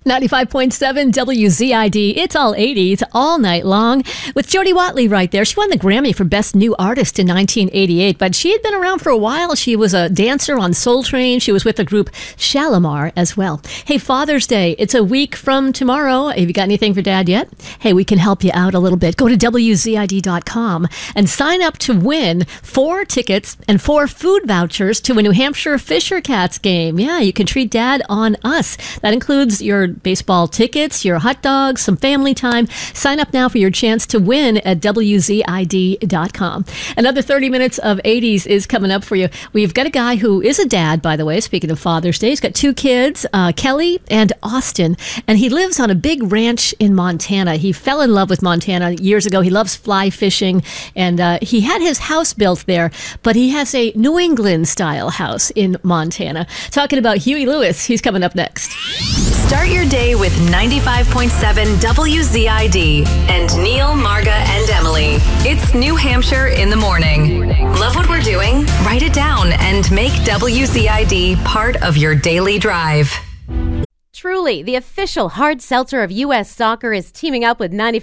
95.7 WZID. It's all 80s all night long with Jody Watley right there. She won the Grammy for Best New Artist in 1988, but she had been around for a while. She was a dancer on Soul Train. She was with the group Shalimar as well. Hey, Father's Day. It's a week from tomorrow. Have you got anything for Dad yet? Hey, we can help you out a little bit. Go to WZID.com and sign up to win 4 tickets and 4 food vouchers to a New Hampshire Fisher Cats game. Yeah, you can treat Dad on us. That includes your baseball tickets, your hot dogs, some family time. Sign up now for your chance to win at WZID.com. Another 30 minutes of 80s is coming up for you. We've got a guy who is a dad, by the way, speaking of Father's Day. He's got 2 kids, Kelly and Austin, and he lives on a big ranch in Montana. He fell in love with Montana years ago. He loves fly fishing, and he had his house built there, but he has a New England-style house in Montana. Talking about Huey Lewis, he's coming up next. Start your day with 95.7 WZID and Neil, Marga, and Emily. It's New Hampshire in the morning. Love what we're doing? Write it down and make WZID part of your daily drive. Truly, the official hard seltzer of U.S. Soccer is teaming up with 95.